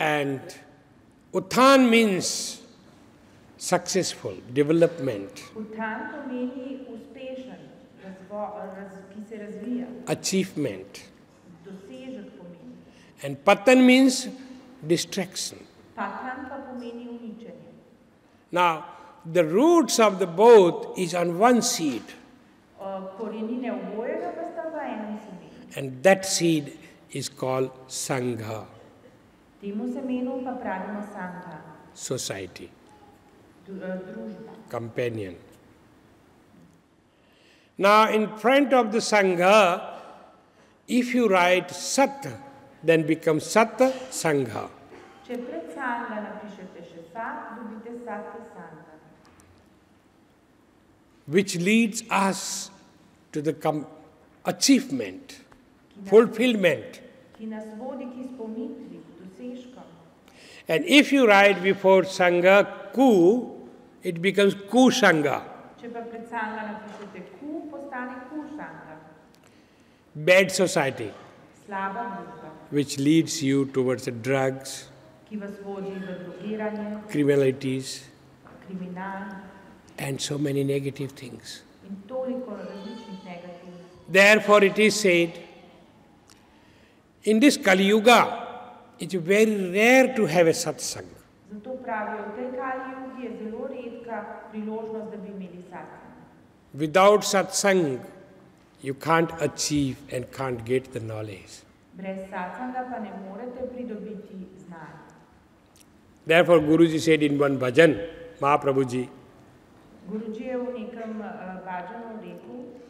And Uthan means successful, development, Uthan pomeni uspešen, ki se razvija. achievement. Dosežek pomeni. And Patan means distraction. Patan pa pomeni uničenje. Now, the roots of the both is on one seed. Korenine obojega pa sta v enem semenu. And that seed is called Sangha, Temu semenu pa pravimo sangha, society, družba. companion. Now, in front of the Sangha, if you write Sat, then becomes Sat Sangha. Če pred sangha napišete še sat, dobite sat sangha. Which leads us to the achievement, fulfillment. Ki nas vodi k izpolnitvi, k dosežkom. And if you write before Sangha Ku, it becomes Ku Sangha. Če pa pred sangha napišete ku, postane ku sangha. Bad society, Slaba družba, which leads you towards the drugs, ki vas vodi v drogiranje, criminalities, kriminal and so many negative things. in toliko različnih negativnih. Therefore it is said, in this Kali Yuga, it's very rare to have a satsang. Zato pravijo, v tej Kali Jugi je zelo redka priložnost, da bi imeli satsang. Without satsang, you can't achieve and can't get the knowledge. Brez satsanga pa ne morete pridobiti znanja. Therefore Guruji said in one bhajan, Mahaprabhuji, Guruji je v nekem bhajanu rekel,